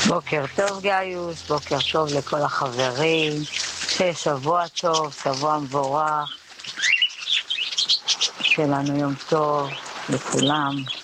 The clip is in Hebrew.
בוקר טוב גיוס, בוקר טוב לכל החברים, שיהיה שבוע טוב, שבוע מבורך, שיהיה לנו יום טוב לכולם.